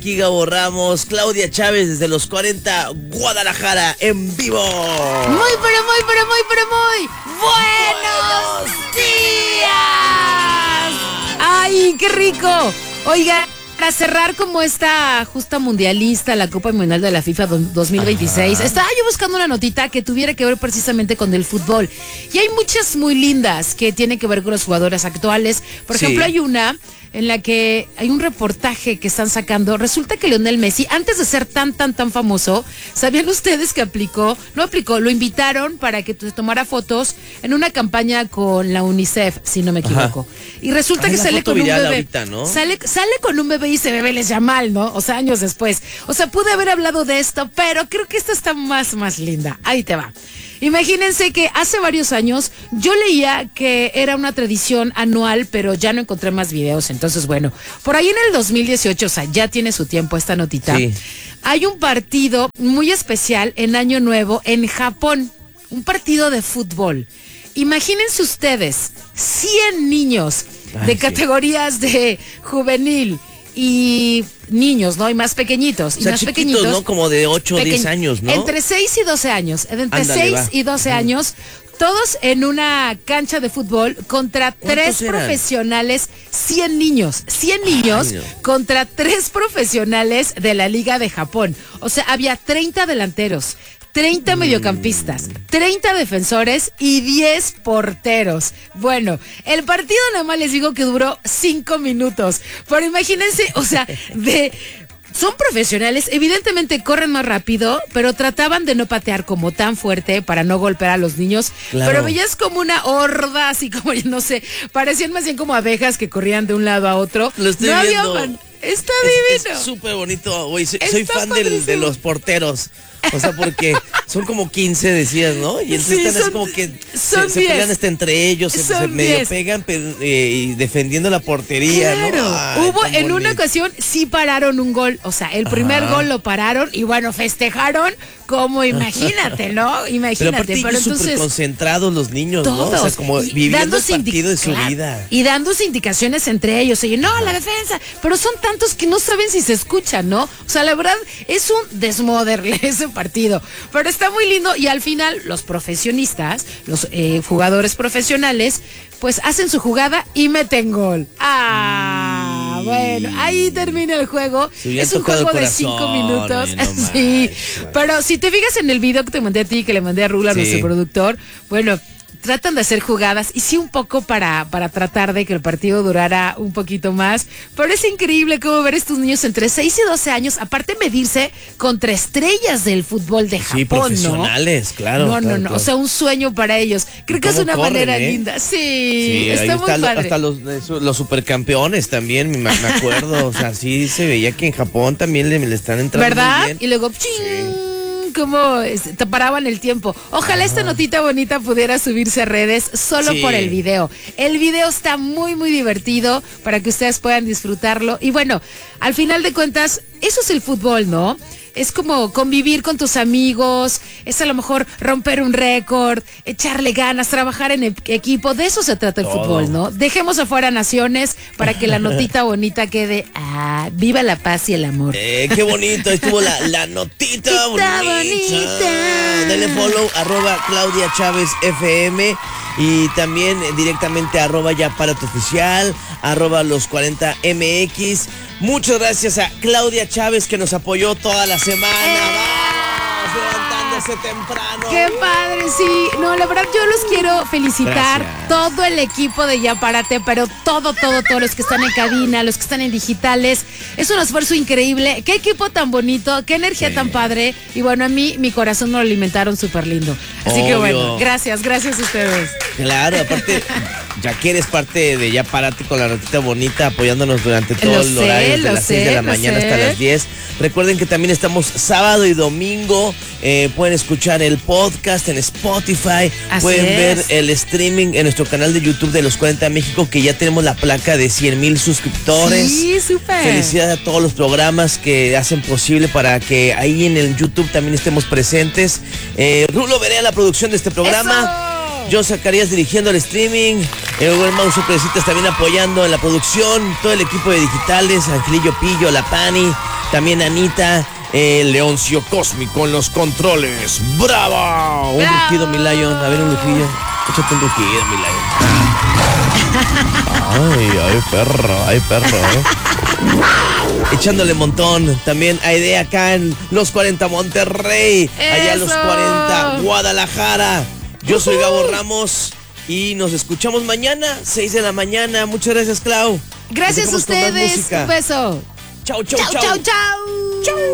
Aquí Gabo Ramos, Claudia Chávez desde los 40, Guadalajara, en vivo. Muy buenos días. Ay, qué rico. Oiga, para cerrar como esta justa mundialista, la Copa Mundial de la FIFA 2026, estaba yo buscando una notita que tuviera que ver precisamente con el fútbol. Y hay muchas muy lindas que tienen que ver con los jugadores actuales. Por ejemplo, hay una en la que hay un reportaje que están sacando. Resulta que Lionel Messi, antes de ser tan famoso, ¿sabían ustedes que lo invitaron para que tomara fotos en una campaña con la UNICEF, si no me equivoco? Y resulta que sale con un bebé. Ahorita, ¿no? Sale con un bebé y ese bebé les llama mal, ¿no? O sea, años después. O sea, pude haber hablado de esto, pero creo que esta está más linda. Ahí te va. Imagínense que hace varios años yo leía que era una tradición anual, pero ya no encontré más videos. Entonces, bueno, por ahí en el 2018, o sea, ya tiene su tiempo esta notita. Sí. Hay un partido muy especial en Año Nuevo en Japón, un partido de fútbol. Imagínense ustedes, 100 niños de categorías de juvenil y niños, ¿no? Y más pequeñitos. O sea, más pequeñitos, ¿no? Como de 8 o 10 años, ¿no? Entre 6 y 12 años. Entre 6 y 12 años, todos en una cancha de fútbol contra 3 profesionales, 100 niños contra 3 profesionales de la Liga de Japón. O sea, había 30 delanteros, 30 mediocampistas, 30 defensores y 10 porteros. Bueno, el partido nada más les digo que duró 5 minutos. Pero imagínense, o sea, son profesionales, evidentemente corren más rápido, pero trataban de no patear como tan fuerte para no golpear a los niños. Claro. Pero veías como una horda, así como, yo no sé, parecían más bien como abejas que corrían de un lado a otro. Lo estoy viendo. Está divino. Es súper bonito, güey. Soy fan de los porteros. O sea, porque son como 15, decías, ¿no? Y entonces están así como que se pelean entre ellos, se medio pegan y defendiendo la portería, claro, ¿no? Ay, hubo en bonito. Una ocasión sí pararon un gol, o sea, el primer gol lo pararon y bueno, festejaron como imagínate, ¿no? Imagínate. Pero entonces súper concentrados los niños, todos, ¿no? O sea, como viviendo el partido de su vida. Y dándose indicaciones entre ellos, oye, no, la defensa, pero son tantos que no saben si se escuchan, ¿no? O sea, la verdad es un desmoderle ese partido, pero está muy lindo y al final los profesionistas, los jugadores profesionales, pues hacen su jugada y meten gol. Bueno, ahí termina el juego. Es un juego de 5 minutos. Sí, pero si te fijas en el video que te mandé a ti, que le mandé a Rula, nuestro productor, bueno, tratan de hacer jugadas y sí un poco para tratar de que el partido durara un poquito más, pero es increíble cómo ver a estos niños entre 6 y 12 años, aparte medirse contra estrellas del fútbol de Japón, profesionales, ¿no? Claro. No, o sea, un sueño para ellos. Creo que es una manera linda. Sí, está muy padre. Hasta los supercampeones también, me acuerdo, o sea, sí se veía que en Japón también le están entrando, ¿verdad? Muy bien. Y luego, como te paraban el tiempo. Ojalá esta notita bonita pudiera subirse a redes solo por el video. El video está muy divertido para que ustedes puedan disfrutarlo. Y bueno, al final de cuentas, eso es el fútbol, ¿no? Es como convivir con tus amigos, es a lo mejor romper un récord, echarle ganas, trabajar en equipo. De eso se trata el fútbol, ¿no? Dejemos afuera naciones para que la notita bonita quede. Viva la paz y el amor. Qué bonito, estuvo la notita bonita. Dale follow, @Claudia Chávez FM. Y también directamente @YaPárate_Oficial, @los40MX. Muchas gracias a Claudia Chávez que nos apoyó toda la semana. Vamos, levantándose temprano. Qué padre, sí. No, la verdad yo los quiero felicitar. Gracias. Todo el equipo de Ya Párate, pero todos los que están en cabina, los que están en digitales. Es un esfuerzo increíble. Qué equipo tan bonito, qué energía tan padre. Y bueno, a mí mi corazón me lo alimentaron súper lindo. Así que bueno, gracias a ustedes. Claro, aparte, ya que eres parte de Ya Párate con la notita bonita, apoyándonos durante todo el horario, de las 6 de la mañana hasta las 10. Recuerden que también estamos sábado y domingo. Pueden escuchar el podcast en Spotify. Pueden ver el streaming en nuestro canal de YouTube de Los 40 México, que ya tenemos la placa de 100,000 suscriptores. Sí, súper. Felicidades a todos los programas que hacen posible para que ahí en el YouTube también estemos presentes. Rulo Verea, la producción de este programa. ¡Eso! Yo Zacarías dirigiendo el streaming, Mau Supresitas también apoyando en la producción, todo el equipo de digitales, Angelillo Pillo, La Pani, También Anita, Leoncio Cósmico en los controles. ¡Bravo! Un rugido, mi Lion. A ver, un rugillo. Échate un rugido, mi Lion. Ay, perro. Echándole montón. También Aide acá en los 40 Monterrey. Allá los 40 Guadalajara. Yo soy Gabo Ramos y nos escuchamos mañana, 6 de la mañana. Muchas gracias, Clau. Gracias a ustedes. Un beso. Chau. Chau.